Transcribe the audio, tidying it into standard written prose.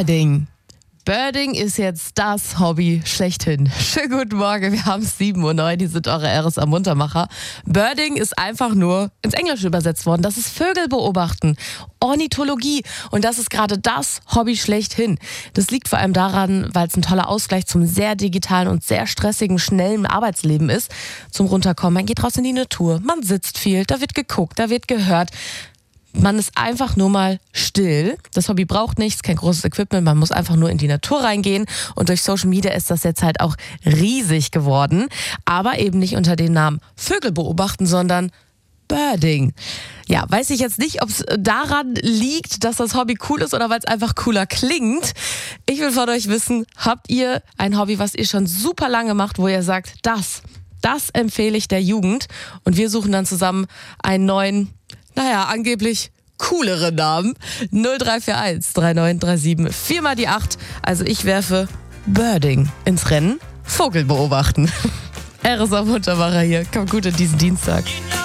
Birding. Birding ist jetzt das Hobby schlechthin. Schönen guten Morgen, wir haben 7:09 Uhr, die sind eure RSA Muntermacher. Birding ist einfach nur ins Englische übersetzt worden. Das ist Vögel beobachten, Ornithologie. Und das ist gerade das Hobby schlechthin. Das liegt vor allem daran, weil es ein toller Ausgleich zum sehr digitalen und sehr stressigen, schnellen Arbeitsleben ist. Zum Runterkommen, man geht raus in die Natur, man sitzt viel, da wird geguckt, da wird gehört. Man ist einfach nur mal still. Das Hobby braucht nichts, kein großes Equipment. Man muss einfach nur in die Natur reingehen. Und durch Social Media ist das jetzt halt auch riesig geworden. Aber eben nicht unter dem Namen Vögel beobachten, sondern Birding. Ja, weiß ich jetzt nicht, ob es daran liegt, dass das Hobby cool ist oder weil es einfach cooler klingt. Ich will von euch wissen, habt ihr ein Hobby, was ihr schon super lange macht, wo ihr sagt, das empfehle ich der Jugend. Und wir suchen dann zusammen einen neuen, angeblich coolere Namen. 0341 3937 4 mal die 8. Also ich werfe Birding ins Rennen. Vogel beobachten. RSA Muntermacher hier. Kommt gut in diesen Dienstag.